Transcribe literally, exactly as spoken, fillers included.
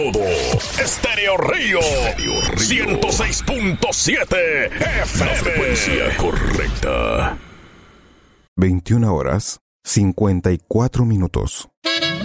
Todo Estéreo Río, ciento seis punto siete F M. La frecuencia correcta. veintiuna horas, cincuenta y cuatro minutos.